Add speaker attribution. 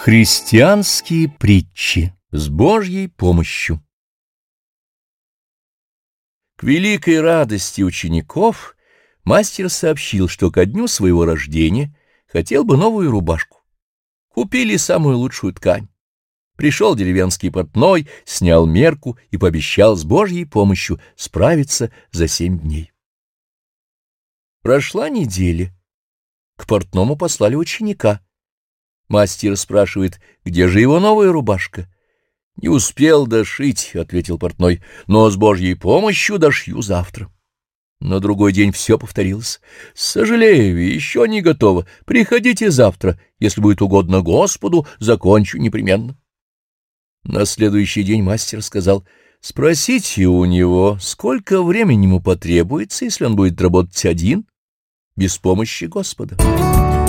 Speaker 1: Христианские притчи с Божьей помощью. К великой радости учеников мастер сообщил, что ко дню своего рождения хотел бы новую рубашку. Купили самую лучшую ткань. Пришел деревенский портной, снял мерку и пообещал с Божьей помощью справиться за 7 дней. Прошла неделя. К портному послали ученика. Мастер спрашивает, где же его новая рубашка? — Не успел дошить, — ответил портной, — но с Божьей помощью дошью завтра. На другой день все повторилось. — Сожалею, еще не готово. Приходите завтра. Если будет угодно Господу, закончу непременно. На следующий день мастер сказал: — Спросите у него, сколько времени ему потребуется, если он будет работать один, без помощи Господа.